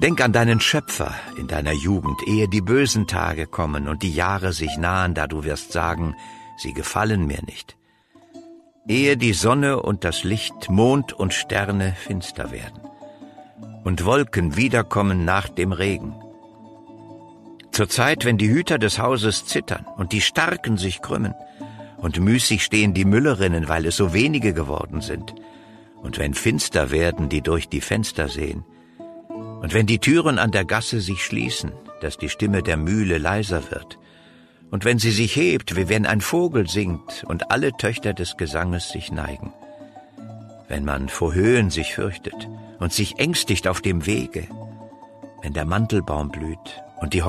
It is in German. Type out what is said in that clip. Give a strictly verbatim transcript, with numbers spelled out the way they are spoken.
Denk an deinen Schöpfer in deiner Jugend, ehe die bösen Tage kommen und die Jahre sich nahen, da du wirst sagen, sie gefallen mir nicht. Ehe die Sonne und das Licht, Mond und Sterne finster werden und Wolken wiederkommen nach dem Regen. Zur Zeit, wenn die Hüter des Hauses zittern und die Starken sich krümmen und müßig stehen die Müllerinnen, weil es so wenige geworden sind, und wenn finster werden, die durch die Fenster sehen, und wenn die Türen an der Gasse sich schließen, dass die Stimme der Mühle leiser wird, und wenn sie sich hebt, wie wenn ein Vogel singt und alle Töchter des Gesanges sich neigen, wenn man vor Höhen sich fürchtet und sich ängstigt auf dem Wege, wenn der Mandelbaum blüht und die